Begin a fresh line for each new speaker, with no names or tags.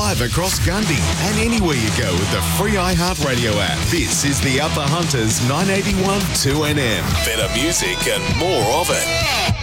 live across Gundy and anywhere you go with the free iHeartRadio app. This is the Upper Hunters 981 2NM. Better music and more of it.